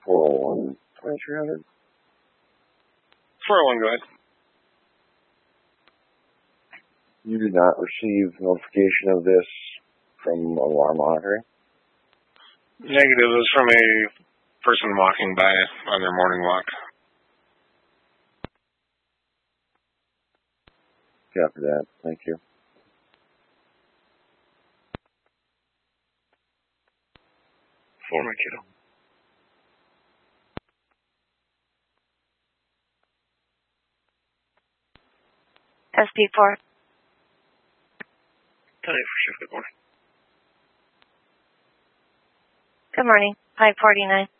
401 2300. 401, go ahead. You did not receive notification of this from alarm monitoring? Negative. It was from a person walking by on their morning walk. Copy that. Thank you. For my kiddo. SP4. Tell you for shift. Good morning. Good morning. 549.